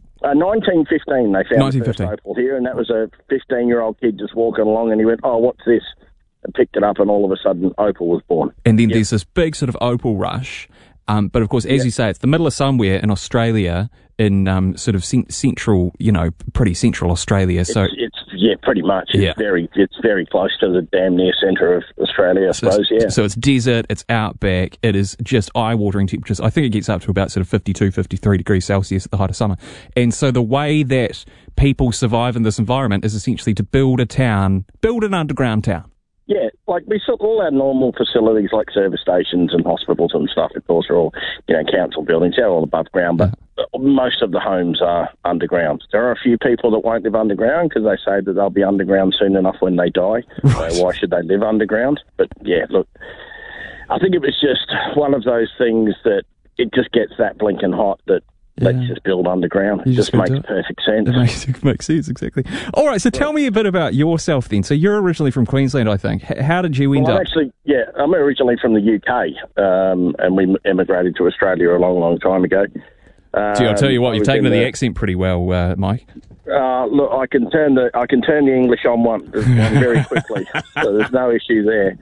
Speaker 16: 1915, they found the first opal here, and that was a 15-year-old kid just walking along, and he went, "Oh, what's this?" and picked it up, and all of a sudden, opal was born.
Speaker 2: And then there's this big sort of opal rush. But of course, as you say, it's the middle of somewhere in Australia, in sort of central, pretty central Australia. So
Speaker 16: it's pretty much. It's very close to the damn near centre of Australia, I suppose.
Speaker 2: So it's desert, it's outback. It is just eye-watering temperatures. I think it gets up to about sort of 52, 53 degrees Celsius at the height of summer. And so the way that people survive in this environment is essentially to build an underground town.
Speaker 16: Yeah, like we saw all our normal facilities like service stations and hospitals and stuff, of course, are all, council buildings. They're all above ground, but most of the homes are underground. There are a few people that won't live underground because they say that they'll be underground soon enough when they die. Right. So why should they live underground? But yeah, look, I think it was just one of those things that it just gets that blinking hot that let's just build underground. It just makes perfect sense.
Speaker 2: It makes sense, exactly. All right, so tell me a bit about yourself then. So you're originally from Queensland, I think. How did you end up?
Speaker 16: I'm originally from the UK, and we emigrated to Australia a long, long time ago.
Speaker 2: Gee, I'll tell you what, you've taken to the accent pretty well, Mike.
Speaker 16: Look, I can turn the English on very quickly, so there's no issue there.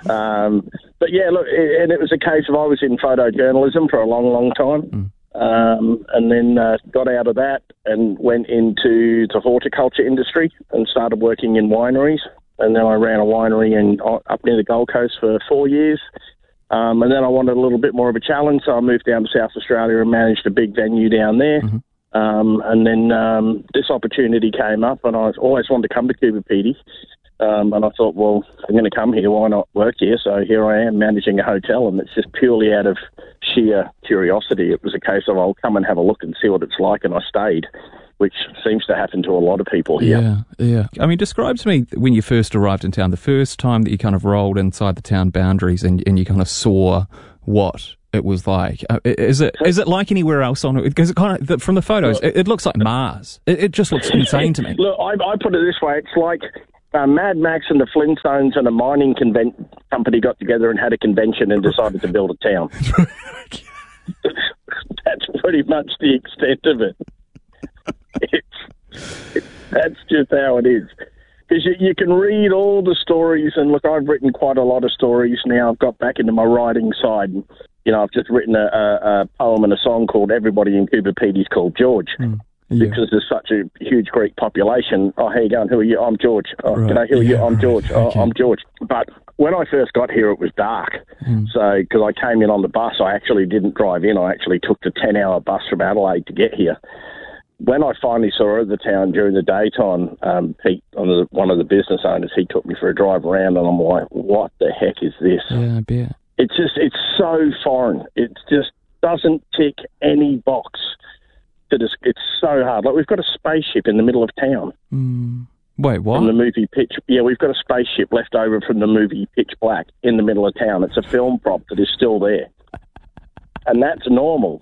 Speaker 16: But yeah, look, and it was a case of I was in photojournalism for a long, long time. And then got out of that and went into the horticulture industry and started working in wineries. And then I ran a winery up near the Gold Coast for 4 years. And then I wanted a little bit more of a challenge, so I moved down to South Australia and managed a big venue down there. And then this opportunity came up, and I always wanted to come to Coober Pedy. And I thought, well, I'm going to come here, why not work here? So here I am managing a hotel, and it's just purely out of sheer curiosity. It was a case of I'll come and have a look and see what it's like, and I stayed. which seems to happen to a lot of people here.
Speaker 2: Yeah. I mean, describe to me when you first arrived in town, the first time that you kind of rolled inside the town boundaries and you kind of saw what it was like. Is it like anywhere else on it? Because it kind of, from the photos, it looks like Mars. It just looks insane to me.
Speaker 16: Look, I put it this way. It's like Mad Max and the Flintstones and a mining company got together and had a convention and decided to build a town. That's pretty much the extent of it. That's just how it is. Because you can read all the stories, and look, I've written quite a lot of stories now. I've got back into my writing side. You know, I've just written a poem and a song called Everybody in Coober Pedy is Called George. Because there's such a huge Greek population. Oh, how you going? Who are you? I'm George. Oh, right. Who are you? I'm George. Oh, okay. I'm George. But when I first got here, it was dark. So, because I came in on the bus, I actually didn't drive in. I actually took the 10-hour bus from Adelaide to get here. When I finally saw the town during the daytime, Pete, one of the business owners, he took me for a drive around, and I'm like, what the heck is this?
Speaker 2: Yeah, I bet.
Speaker 16: It's so foreign. It just doesn't tick any box. It's so hard. Like, we've got a spaceship in the middle of town.
Speaker 2: Wait, what?
Speaker 16: From the movie Pitch... Yeah, we've got a spaceship left over from the movie Pitch Black in the middle of town. It's a film prop that is still there. And that's normal.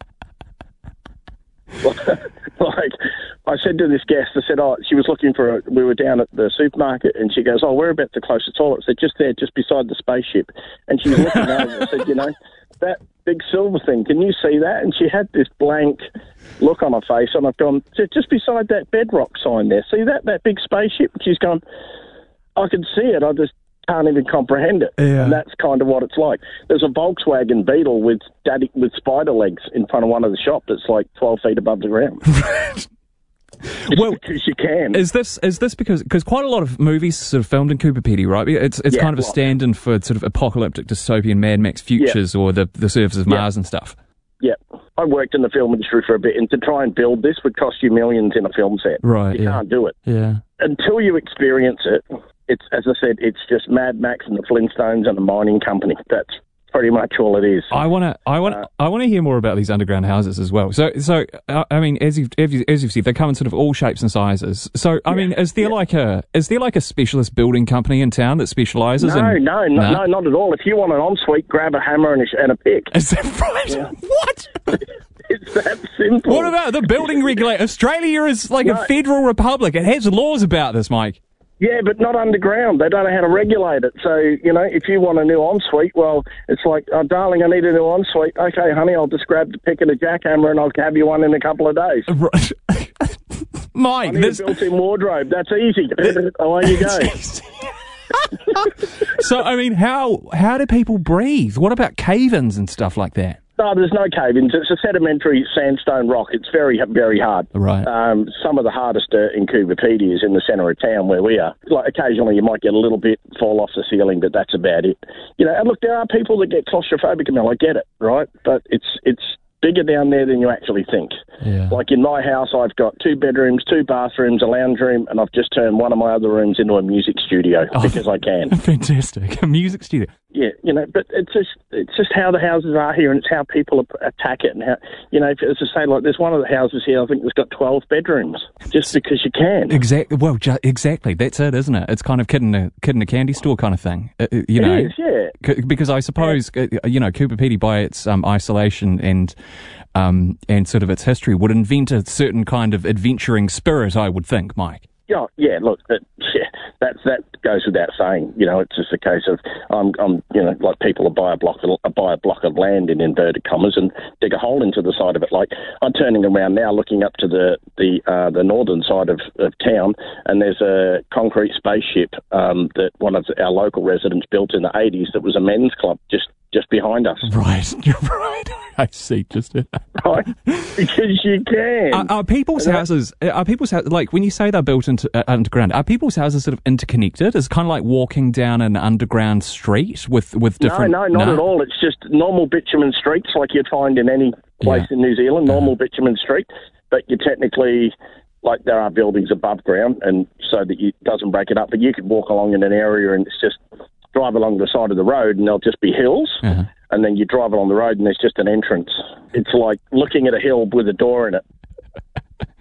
Speaker 16: Like, I said to this guest, I said, she was looking for we were down at the supermarket, and she goes, we're about the closest toilet. I said, just there, just beside the spaceship. And she was looking over and said, that big silver thing, can you see that? And she had this blank look on her face, and I've gone, just beside that bedrock sign there, see that big spaceship? And she's gone, I can see it, I just can't even comprehend it. Yeah. And that's kind of what it's like. There's a Volkswagen Beetle with spider legs in front of one of the shops that's like 12 feet above the ground.
Speaker 2: Well,
Speaker 16: because you can.
Speaker 2: Is this because quite a lot of movies sort of filmed in Coober Pedy, right? It's kind of a stand-in for sort of apocalyptic dystopian Mad Max futures or the surface of Mars and stuff. Yeah.
Speaker 16: I worked in the film industry for a bit, and to try and build this would cost you millions in a film set.
Speaker 2: Right.
Speaker 16: You can't do it.
Speaker 2: Yeah.
Speaker 16: Until you experience it, it's, as I said, it's just Mad Max and the Flintstones and a mining company. That's pretty much all it is.
Speaker 2: I want to hear more about these underground houses as well. So I mean, as you've said, they come in sort of all shapes and sizes. So I mean, is there like a specialist building company in town that specialises?
Speaker 16: No, not at all. If you want an ensuite, grab a hammer and a pick.
Speaker 2: Is that right?
Speaker 16: Yeah.
Speaker 2: What?
Speaker 16: It's that simple.
Speaker 2: What about the building regulator? Australia is like a federal republic. It has laws about this, Mike.
Speaker 16: Yeah, but not underground. They don't know how to regulate it. So, if you want a new ensuite, well, it's like, oh, darling, I need a new ensuite. Okay, honey, I'll just grab the pick and a jackhammer and I'll have you one in a couple of days.
Speaker 2: Right. Mike,
Speaker 16: this built-in wardrobe. That's easy. Away you go.
Speaker 2: So, I mean, how do people breathe? What about cave-ins and stuff like that?
Speaker 16: No, there's no cave-ins. It's a sedimentary sandstone rock. It's very, very hard.
Speaker 2: Right.
Speaker 16: Some of the hardest in Coober Pedy is in the centre of town where we are. Like, occasionally you might get a little bit fall off the ceiling, but that's about it. And look, there are people that get claustrophobic, and I get it, right? But it's bigger down there than you actually think.
Speaker 2: Yeah.
Speaker 16: Like in my house, I've got 2 bedrooms, 2 bathrooms, a lounge room, and I've just turned one of my other rooms into a music studio because I can.
Speaker 2: Fantastic. A music studio.
Speaker 16: Yeah, but it's just how the houses are here, and it's how people attack it, and how, as I say, like there's one of the houses here, I think it's got 12 bedrooms, just because you can.
Speaker 2: Exactly. Well, exactly. That's it, isn't it? It's kind of kid in a candy store kind of thing.
Speaker 16: It is, yeah.
Speaker 2: Because I suppose Coober Pedy, by its isolation and sort of its history, would invent a certain kind of adventuring spirit, I would think, Mike.
Speaker 16: Yeah, look, that goes without saying. It's just a case of like people buy a block of land in inverted commas and dig a hole into the side of it. Like I'm turning around now, looking up to the northern side of town, and there's a concrete spaceship that one of our local residents built in the 80s. That was a men's club just behind us.
Speaker 2: Right, you're right. I see,
Speaker 16: right, because you can.
Speaker 2: Are people's houses, like when you say they're built into underground, are people's houses sort of interconnected? It's kind of like walking down an underground street with different...
Speaker 16: No, not at all. It's just normal bitumen streets like you'd find in any place in New Zealand, normal bitumen street, but you technically... Like there are buildings above ground, and so that it doesn't break it up, but you could walk along in an area and it's just drive along the side of the road and there'll just be hills, and then you drive along the road and there's just an entrance. It's like looking at a hill with a door in it.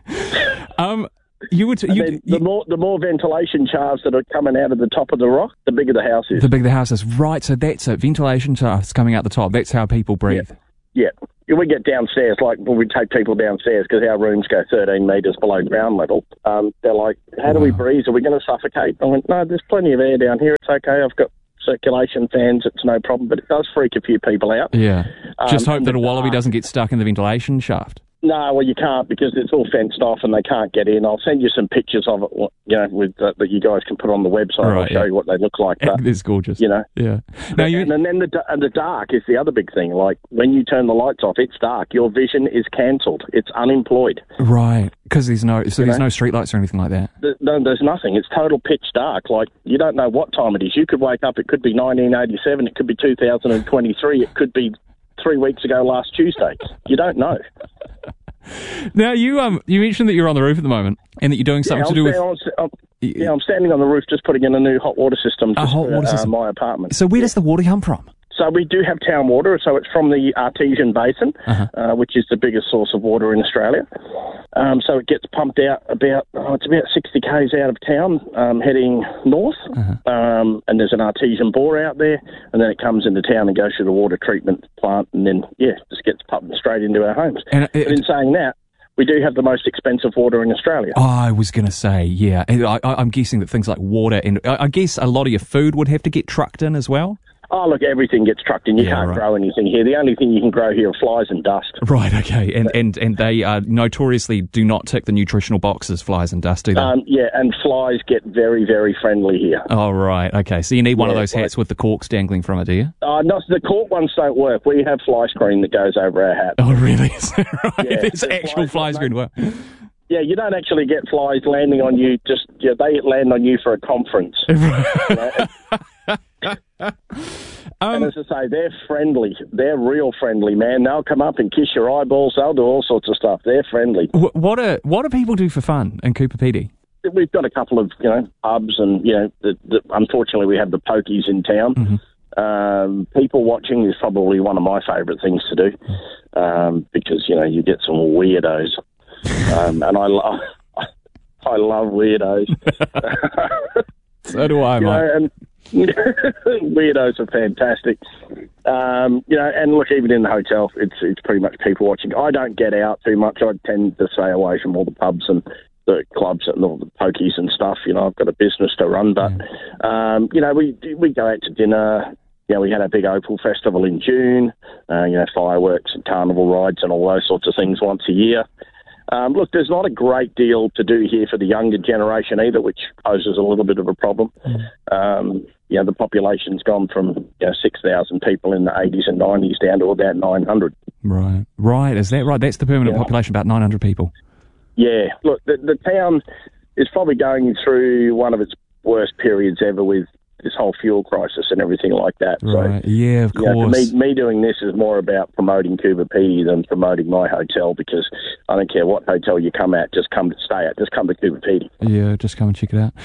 Speaker 16: The more ventilation shafts that are coming out of the top of the rock, the bigger the house is.
Speaker 2: The bigger the house is. Right, so that's it. Ventilation shafts coming out the top. That's how people breathe.
Speaker 16: Yeah. We get downstairs, like when we take people downstairs, because our rooms go 13 metres below ground level. They're like, how do we breathe? Are we going to suffocate? I went, no, there's plenty of air down here. It's okay. I've got circulation fans. It's no problem. But it does freak a few people out.
Speaker 2: Yeah. Just hope that a wallaby doesn't get stuck in the ventilation shaft.
Speaker 16: No, well, you can't because it's all fenced off and they can't get in. I'll send you some pictures of it, that you guys can put on the website. Right, I'll show you what they look like. But,
Speaker 2: it's gorgeous.
Speaker 16: Yeah.
Speaker 2: Now
Speaker 16: and then the dark is the other big thing. Like when you turn the lights off, it's dark. Your vision is cancelled. It's unemployed.
Speaker 2: Right, because there's no street lights or anything like that.
Speaker 16: There's nothing. It's total pitch dark. Like you don't know what time it is. You could wake up. It could be 1987. It could be 2023. It could be 3 weeks ago last Tuesday. You don't know.
Speaker 2: Now, you mentioned that you're on the roof at the moment and that you're doing something to do with...
Speaker 16: I'm standing on the roof just putting in a new hot water system for my apartment.
Speaker 2: So where does the water come from?
Speaker 16: So we do have town water, so it's from the Artesian Basin, which is the biggest source of water in Australia. So it gets pumped out about 60 k's out of town, heading north, and there's an artesian bore out there, and then it comes into town and goes through the water treatment plant, and then, just gets pumped straight into our homes. But in saying that, we do have the most expensive water in Australia.
Speaker 2: Oh, I was going to say, yeah. I'm guessing that things like water, and I guess a lot of your food would have to get trucked in as well?
Speaker 16: Oh, look, everything gets trucked in. You can't grow anything here. The only thing you can grow here are flies and dust.
Speaker 2: Right, okay. And they notoriously do not tick the nutritional boxes, flies and dust, do they?
Speaker 16: And flies get very, very friendly here.
Speaker 2: Oh, right, okay. So you need one of those hats with the corks dangling from it, do you?
Speaker 16: No, the cork ones don't work. We have fly screen that goes over our hat.
Speaker 2: Oh, really? Is that right? Yeah, there's actual fly screen work.
Speaker 16: Yeah, you don't actually get flies landing on you. They land on you for a conference. And as I say, they're friendly. They're real friendly, man. They'll come up and kiss your eyeballs. They'll do all sorts of stuff. They're friendly.
Speaker 2: What do people do for fun in Coober Pedy?
Speaker 16: We've got a couple of pubs, and unfortunately we have the pokies in town. Mm-hmm. People watching is probably one of my favourite things to do because you get some weirdos, and I love weirdos.
Speaker 2: So do I, mate.
Speaker 16: Weirdos are fantastic. And look, even in the hotel, it's pretty much people watching. I don't get out too much. I tend to stay away from all the pubs and the clubs and all the pokies and stuff. I've got a business to run, but we go out to dinner. We had a big Opal Festival in June. Fireworks and carnival rides and all those sorts of things once a year. Look, there's not a great deal to do here for the younger generation either, which poses a little bit of a problem. The population's gone from 6,000 people in the 80s and 90s down to about 900.
Speaker 2: Right. Is that right? That's the permanent population, about 900 people.
Speaker 16: Yeah. Look, the town is probably going through one of its worst periods ever with this whole fuel crisis and everything like that.
Speaker 2: Right.
Speaker 16: So,
Speaker 2: yeah, of course.
Speaker 16: Me doing this is more about promoting Coober Pedy than promoting my hotel, because I don't care what hotel you come at, just come to stay at, just come to Coober Pedy.
Speaker 2: Yeah, just come and check it out.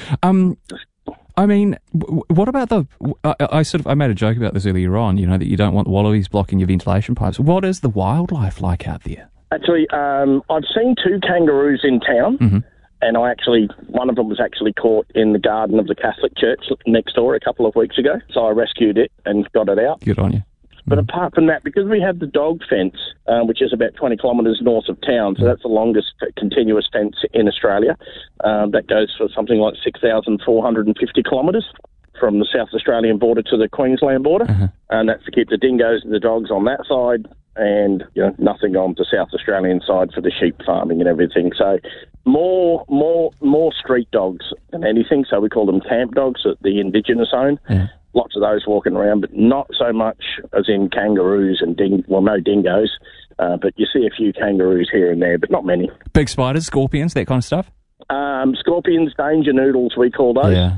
Speaker 2: I mean, what about I made a joke about this earlier on, that you don't want wallabies blocking your ventilation pipes. What is the wildlife like out there?
Speaker 16: Actually, I've seen 2 kangaroos in town. Mm-hmm. And one of them was actually caught in the garden of the Catholic Church next door a couple of weeks ago. So I rescued it and got it out.
Speaker 2: Good on you.
Speaker 16: But apart from that, because we have the dog fence, which is about 20 kilometres north of town, so that's the longest continuous fence in Australia. That goes for something like 6,450 kilometres from the South Australian border to the Queensland border. Uh-huh. And that's to keep the dingoes and the dogs on that side, and nothing on the South Australian side for the sheep farming and everything. So more street dogs than anything. So we call them camp dogs that the Indigenous own. Yeah. Lots of those walking around, but not so much as in kangaroos and no dingoes. But you see a few kangaroos here and there, but not many.
Speaker 2: Big spiders, scorpions, that kind of stuff?
Speaker 16: Scorpions, danger noodles, we call those.
Speaker 2: Yeah.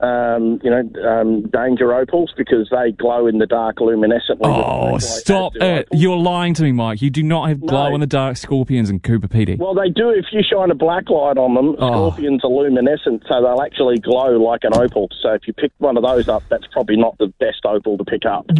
Speaker 16: Danger opals, because they glow in the dark luminescently.
Speaker 2: Oh, stop it. You're lying to me, Mike. You do not have glow-in-the-dark scorpions in Coober Pedy.
Speaker 16: Well, they do if you shine a black light on them. Scorpions are luminescent, so they'll actually glow like an opal. So if you pick one of those up, that's probably not the best opal to pick up.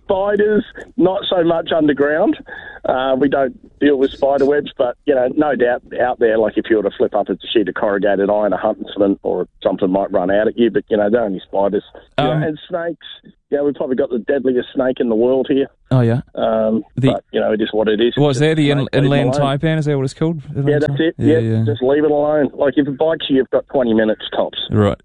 Speaker 16: spiders, not so much underground. We don't deal with spider webs, but, no doubt out there, like if you were to flip up a sheet of corrugated iron, a huntsman or something might run out at you, but, they're only spiders. And snakes, we've probably got the deadliest snake in the world here.
Speaker 2: Oh, yeah?
Speaker 16: But, it is what it is.
Speaker 2: What's there, the inland taipan? Is that what it's called?
Speaker 16: Yeah, that's it. Yeah. Just leave it alone. Like, if it bites you, you've got 20 minutes tops.
Speaker 2: Right.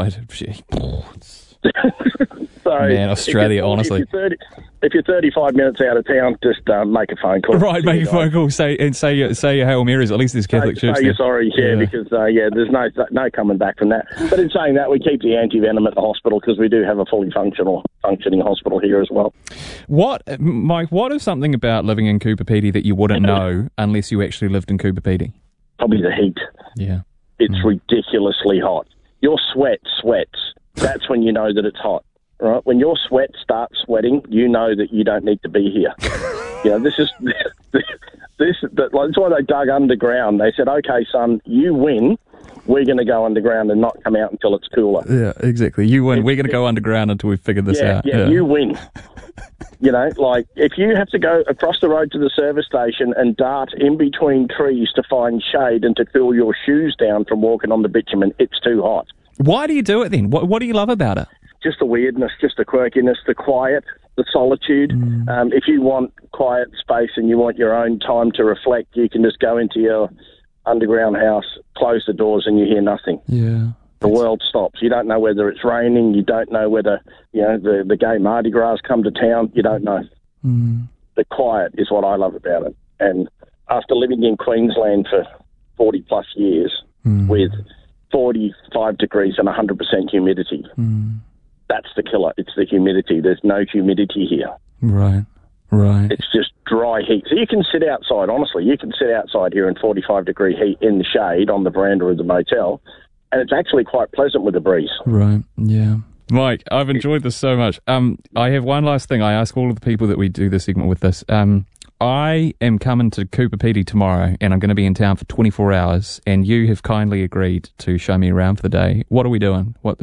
Speaker 2: So, man, Australia, honestly.
Speaker 16: If you're 35 minutes out of town, just make a phone call.
Speaker 2: Right, make a phone call. Say your Hail Marys. At least there's Catholic Church.
Speaker 16: Say you're sorry, because there's no coming back from that. But in saying that, we keep the anti-venom at the hospital because we do have a fully functioning hospital here as well.
Speaker 2: Mike, what is something about living in Coober Pedy that you wouldn't know unless you actually lived in Coober Pedy?
Speaker 16: Probably the heat.
Speaker 2: Yeah.
Speaker 16: It's ridiculously hot. Your sweat sweats. That's when you know that it's hot, right? When your sweat starts sweating, you know that you don't need to be here. That's why they dug underground. They said, okay, son, you win. We're going to go underground and not come out until it's cooler.
Speaker 2: Yeah, exactly. You win. We're going to go underground until we've figured this out.
Speaker 16: Yeah, you win. Like if you have to go across the road to the service station and dart in between trees to find shade and to cool your shoes down from walking on the bitumen, it's too hot.
Speaker 2: Why do you do it then? What do you love about it?
Speaker 16: Just the weirdness, just the quirkiness, the quiet, the solitude. If you want quiet space and you want your own time to reflect, you can just go into your underground house, close the doors, and you hear nothing.
Speaker 2: Yeah.
Speaker 16: The world stops. You don't know whether it's raining. You don't know whether, the gay Mardi Gras come to town. You don't know. The quiet is what I love about it. And after living in Queensland for 40-plus years with 45 degrees and 100% humidity, that's the killer. It's the humidity. There's no humidity here.
Speaker 2: Right.
Speaker 16: It's just dry heat. So you can sit outside, honestly. You can sit outside here in 45-degree heat in the shade on the veranda of the motel, and it's actually quite pleasant with the breeze.
Speaker 2: Right, yeah. Mike, I've enjoyed this so much. I have one last thing. I ask all of the people that we do this segment with this. I am coming to Coober Pedy tomorrow, and I'm going to be in town for 24 hours, and you have kindly agreed to show me around for the day. What are we doing? I'll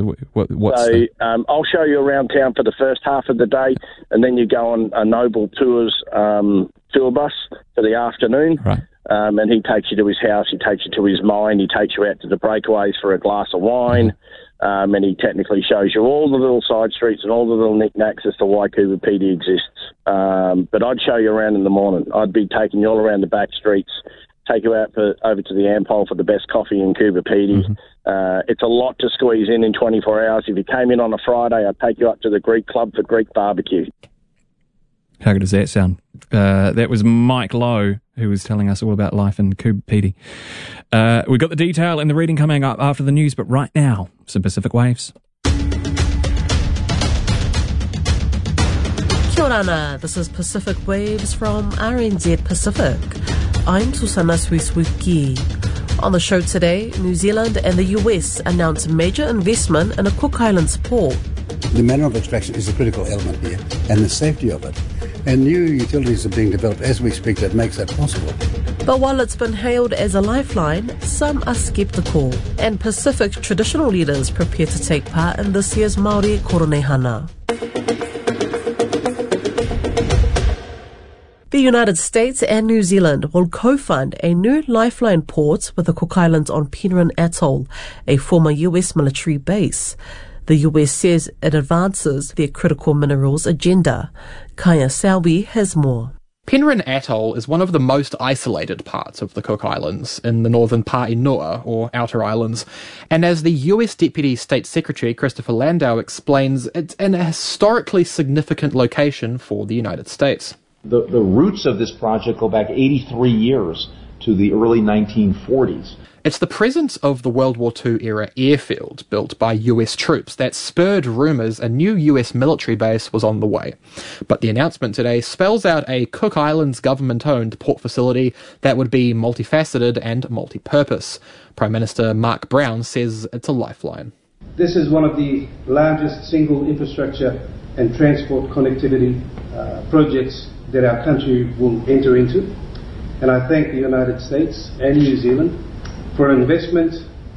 Speaker 16: show you around town for the first half of the day, and then you go on a Noble Tours tour bus for the afternoon.
Speaker 2: Right.
Speaker 16: And he takes you to his house, he takes you to his mine, he takes you out to the breakaways for a glass of wine, and he technically shows you all the little side streets and all the little knickknacks as to why Coober Pedy exists. But I'd show you around in the morning. I'd be taking you all around the back streets, take you out over to the Ampol for the best coffee in Coober Pedy. It's a lot to squeeze in 24 hours. If you came in on a Friday, I'd take you up to the Greek Club for Greek barbecue.
Speaker 2: How good does that sound? That was Mike Lowe, who was telling us all about life in Coober Pedy. We've got the detail and the reading coming up after the news, but right now, some Pacific Waves.
Speaker 15: Kia ora, this is Pacific Waves from RNZ Pacific. I'm Susana Suisuki. On the show today, New Zealand and the US announce major investment in a Cook Islands port.
Speaker 17: The manner of extraction is a critical element here, and the safety of it. And new utilities are being developed as we speak that makes that possible.
Speaker 15: But while it's been hailed as a lifeline, some are sceptical. And Pacific traditional leaders prepare to take part in this year's Māori Koronehana. The United States and New Zealand will co-fund a new lifeline port with the Cook Islands on Penrhyn Atoll, a former US military base. The US says it advances their critical minerals agenda. Kaya Selby has more.
Speaker 18: Penrhyn Atoll is one of the most isolated parts of the Cook Islands in the northern Paenua, or Outer Islands, and as the US Deputy State Secretary Christopher Landau explains, it's an historically significant location for the United States.
Speaker 19: The roots of this project go back 83 years to the early 1940s.
Speaker 18: It's the presence of the World War II era airfield built by US troops that spurred rumours a new US military base was on the way. But the announcement today spells out a Cook Islands government-owned port facility that would be multifaceted and multi-purpose. Prime Minister Mark Brown says it's a lifeline.
Speaker 20: This is one of the largest single infrastructure and transport connectivity projects that our country will enter into. And I thank the United States and New Zealand for an investment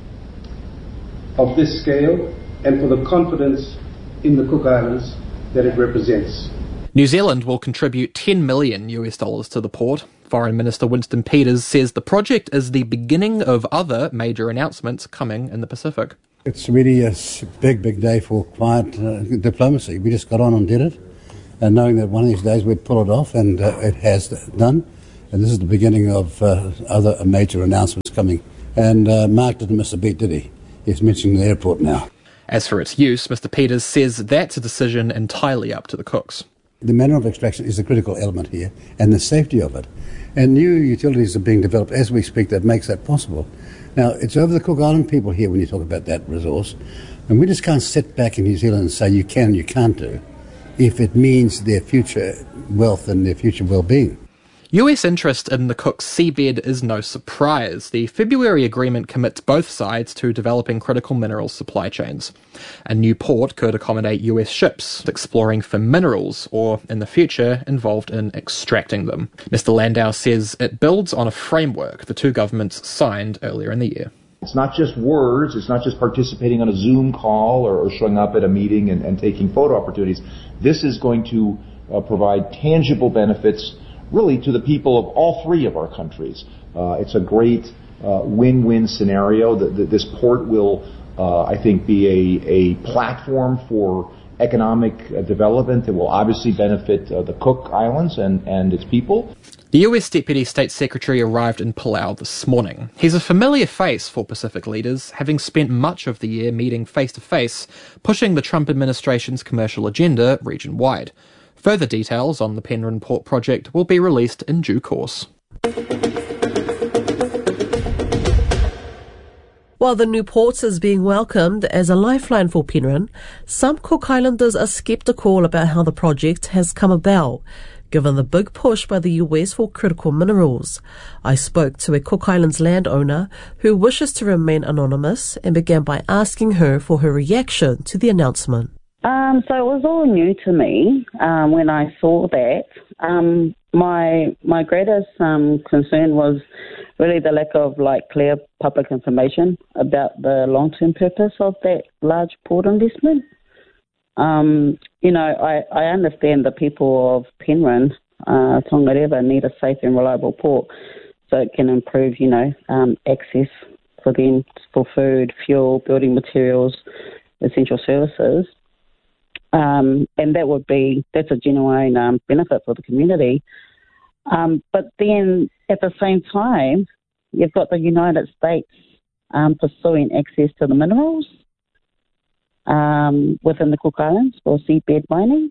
Speaker 20: of this scale and for the confidence in the Cook Islands that it represents.
Speaker 18: New Zealand will contribute $10 million to the port. Foreign Minister Winston Peters says the project is the beginning of other major announcements coming in the Pacific.
Speaker 17: It's really a big day for quiet diplomacy. We just got on and did it, and knowing that one of these days we'd pull it off, and it has done. And this is the beginning of other major announcements coming. And Mark didn't miss a beat, did he? He's mentioning the airport now.
Speaker 18: As for its use, Mr Peters says that's a decision entirely up to the cooks.
Speaker 17: The manner of extraction is the critical element here, and the safety of it. And new utilities are being developed as we speak that makes that possible. Now, it's over the Cook Island people here when you talk about that resource, and we just can't sit back in New Zealand and say you can and you can't do if it means their future wealth and their future well-being.
Speaker 18: US interest in the Cook seabed is no surprise. The February agreement commits both sides to developing critical minerals supply chains. A new port could accommodate US ships exploring for minerals or, in the future, involved in extracting them. Mr Landau says it builds on a framework the two governments signed earlier in the year.
Speaker 19: It's not just words, it's not just participating on a Zoom call or showing up at a meeting and taking photo opportunities. This is going to provide tangible benefits really to the people of all three of our countries. It's a great win-win scenario. This port will, I think, be a platform for economic development that will obviously benefit the Cook Islands and its people.
Speaker 18: The US Deputy State Secretary arrived in Palau this morning. He's a familiar face for Pacific leaders, having spent much of the year meeting face-to-face, pushing the Trump administration's commercial agenda region-wide. Further details on the Penryn Port project will be released in due course.
Speaker 15: While the new port is being welcomed as a lifeline for Penryn, some Cook Islanders are sceptical about how the project has come about, given the big push by the US for critical minerals. I spoke to a Cook Islands landowner who wishes to remain anonymous and began by asking her for her reaction to the announcement.
Speaker 21: So it was all new to me when I saw that. My greatest concern was really the lack of clear public information about the long-term purpose of that large port investment. I understand the people of Penryn, Tongareva, need a safe and reliable port so it can improve, access for them for food, fuel, building materials, essential services. And that's a genuine benefit for the community. But then at the same time, you've got the United States pursuing access to the minerals within the Cook Islands for seabed mining.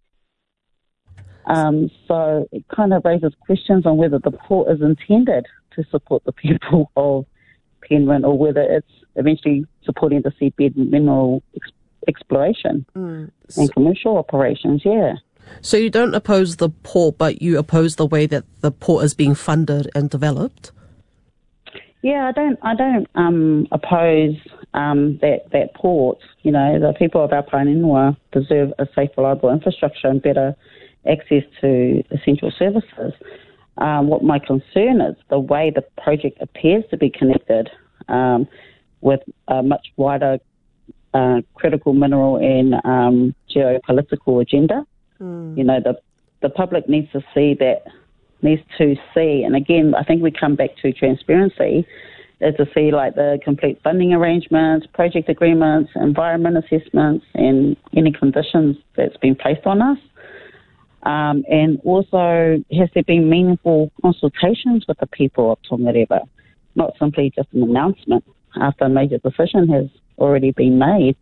Speaker 21: So it kind of raises questions on whether the port is intended to support the people of Penryn or whether it's eventually supporting the seabed mineral exploration and commercial operations, yeah.
Speaker 15: So you don't oppose the port, but you oppose the way that the port is being funded and developed?
Speaker 21: Yeah, I don't oppose that port. The people of Aotearoa deserve a safe, reliable infrastructure and better access to essential services. What my concern is the way the project appears to be connected with a much wider critical mineral and geopolitical agenda. The public needs to see, and again, I think we come back to transparency, is to see the complete funding arrangements, project agreements, environment assessments, and any conditions that's been placed on us. And also, has there been meaningful consultations with the people of Tongareva, not simply just an announcement after a major decision has already been made.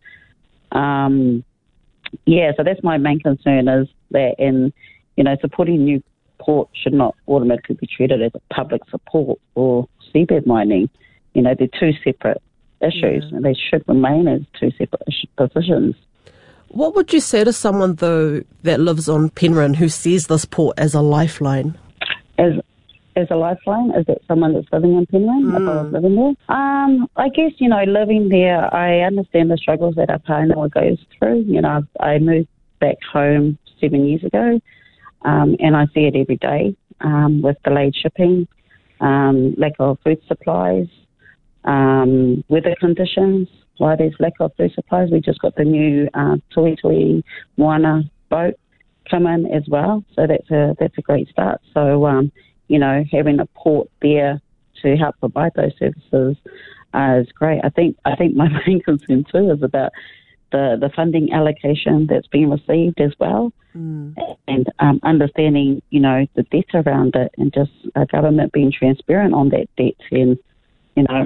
Speaker 21: So that's my main concern, is that supporting new port should not automatically be treated as a public support for seabed mining. They're two separate issues, and they should remain as two separate positions.
Speaker 15: What would you say to someone, though, that lives on Penryn who sees this port as a lifeline?
Speaker 21: As a lifeline? Is that someone that's living in Penryn? If I was living there? I guess, living there, I understand the struggles that Aotearoa goes through. I moved back home 7 years ago, and I see it every day with delayed shipping, lack of food supplies, weather conditions. Why there's lack of food supplies, we just got the new Tui Tui Moana boat come in as well. So that's a great start. So, having a port there to help provide those services is great. I think my main concern too is about the funding allocation that's been received as well, and understanding, the debt around it, and just government being transparent on that debt, and